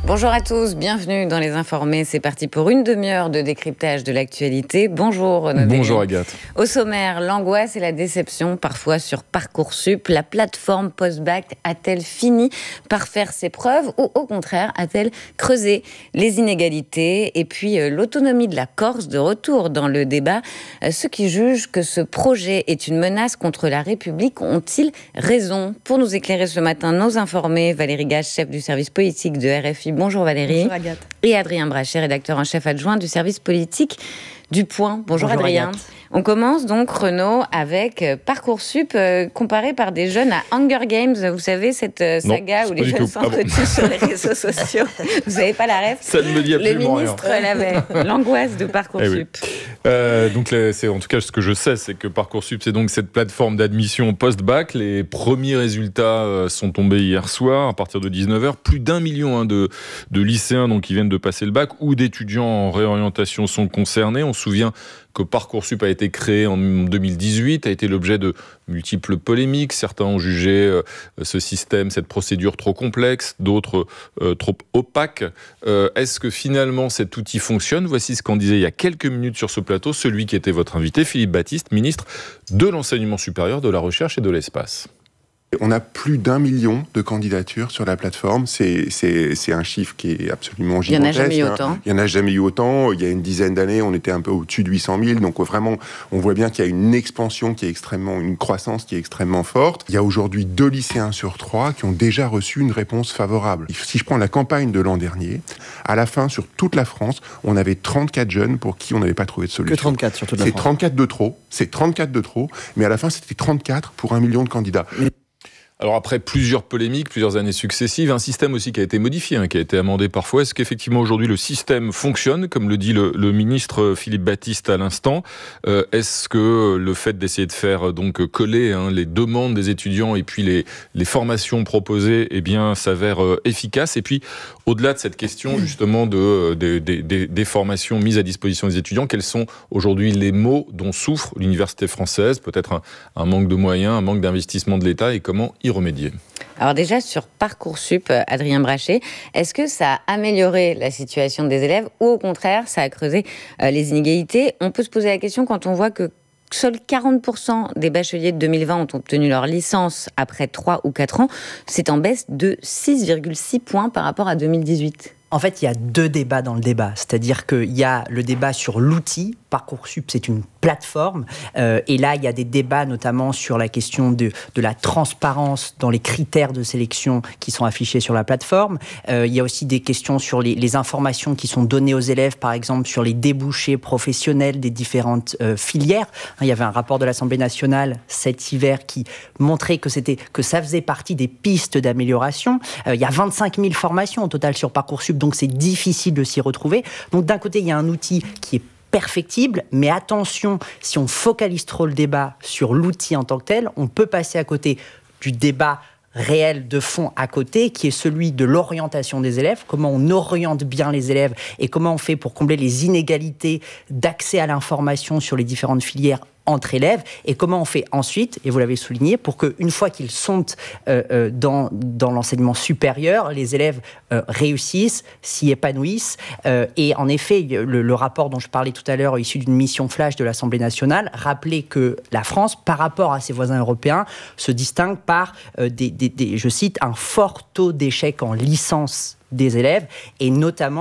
Bonjour à tous, bienvenue dans Les Informés. C'est parti pour une demi-heure de décryptage de l'actualité. Bonjour Renaud. Bonjour Agathe. Au sommaire, l'angoisse et la déception parfois sur Parcoursup. La plateforme post-bac a-t-elle fini par faire ses preuves ou au contraire a-t-elle creusé les inégalités? Et puis l'autonomie de la Corse de retour dans le débat. Ceux qui jugent que ce projet est une menace contre la République ont-ils raison? Pour nous éclairer ce matin, nos informés, Valérie Gage, chef du service politique de RFI. Bonjour Valérie. Bonjour Agathe. Et Adrien Brachet, rédacteur en chef adjoint du service politique du Point. Bonjour Adrien. Agathe. On commence donc, Renaud, avec Parcoursup comparé par des jeunes à Hunger Games. Vous savez, cette saga où les jeunes s'entretuent sur les réseaux sociaux. Vous n'avez pas la ref? Ça ne me dit absolument rien. Le ministre l'avait. L'angoisse de Parcoursup. Donc, c'est, en tout cas, ce que je sais, c'est que Parcoursup, c'est donc cette plateforme d'admission post-bac. Les premiers résultats sont tombés hier soir, à partir de 19h. Plus d'1 million de lycéens donc, qui viennent de passer le bac ou d'étudiants en réorientation sont concernés. On se souvient que Parcoursup a été créé en 2018, a été l'objet de multiples polémiques. Certains ont jugé ce système, cette procédure trop complexe, d'autres trop opaque. Est-ce que finalement cet outil fonctionne? Voici ce qu'en disait il y a quelques minutes sur ce plateau celui qui était votre invité, Philippe Baptiste, ministre de l'Enseignement supérieur, de la Recherche et de l'Espace. On a plus d'1 million de candidatures sur la plateforme. C'est un chiffre qui est absolument gigantesque. Il n'y en a jamais eu autant. Il n'y en a jamais eu autant. Il y a une dizaine d'années, on était un peu au-dessus de 800 000. Donc vraiment, on voit bien qu'il y a une expansion une croissance qui est extrêmement forte. Il y a aujourd'hui 2 lycéens sur 3 qui ont déjà reçu une réponse favorable. Si je prends la campagne de l'an dernier, à la fin, sur toute la France, on avait 34 jeunes pour qui on n'avait pas trouvé de solution. Que 34 sur toute la France. C'est 34 de trop. C'est 34 de trop. Mais à la fin, c'était 34 pour 1 million de candidats. Alors après plusieurs polémiques, plusieurs années successives, un système aussi qui a été modifié, qui a été amendé parfois. Est-ce qu'effectivement aujourd'hui le système fonctionne, comme le dit le ministre Philippe Baptiste à l'instant? Est-ce que le fait d'essayer de faire donc coller les demandes des étudiants et puis les formations proposées, s'avère efficace? Et puis au-delà de cette question justement des formations mises à disposition des étudiants, quels sont aujourd'hui les maux dont souffre l'université française? Peut-être un manque de moyens, un manque d'investissement de l'État, et comment y remédier? Alors déjà, sur Parcoursup, Adrien Brachet, est-ce que ça a amélioré la situation des élèves ou au contraire, ça a creusé les inégalités? On peut se poser la question quand on voit que seuls 40% des bacheliers de 2020 ont obtenu leur licence après 3 ou 4 ans. C'est en baisse de 6,6 points par rapport à 2018. En fait, il y a 2 débats dans le débat. C'est-à-dire qu'il y a le débat sur l'outil. Parcoursup, c'est une plateforme. Et là, il y a des débats notamment sur la question de la transparence dans les critères de sélection qui sont affichés sur la plateforme. Il y a aussi des questions sur les informations qui sont données aux élèves, par exemple sur les débouchés professionnels des différentes filières. Il y avait un rapport de l'Assemblée nationale cet hiver qui montrait que ça faisait partie des pistes d'amélioration. Il y a 25 000 formations au total sur Parcoursup, donc c'est difficile de s'y retrouver. Donc d'un côté, il y a un outil qui est perfectible, mais attention, si on focalise trop le débat sur l'outil en tant que tel, on peut passer à côté du débat réel de fond à côté, qui est celui de l'orientation des élèves, comment on oriente bien les élèves et comment on fait pour combler les inégalités d'accès à l'information sur les différentes filières entre élèves, et comment on fait ensuite, et vous l'avez souligné, pour qu'une fois qu'ils sont dans l'enseignement supérieur, les élèves réussissent, s'y épanouissent. Et en effet, le rapport dont je parlais tout à l'heure, issu d'une mission flash de l'Assemblée nationale, rappelait que la France, par rapport à ses voisins européens, se distingue par, je cite, un fort taux d'échec en licence des élèves, et notamment